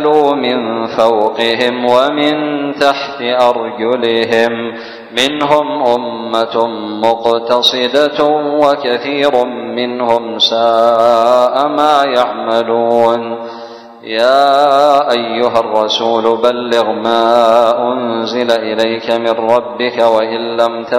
من فوقهم ومن تحت أرجلهم منهم أمة مقتصدة وكثير منهم ساء ما يعملون. يا أيها الرسول بلغ ما أنزل إليك من ربك وإن لم